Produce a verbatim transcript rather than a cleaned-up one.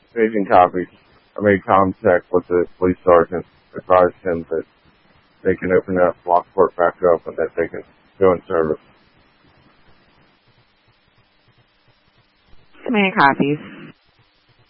Taking copies. I made contact with the police sergeant, advised him that they can open that Lockport back up and that they can go in service. How many copies?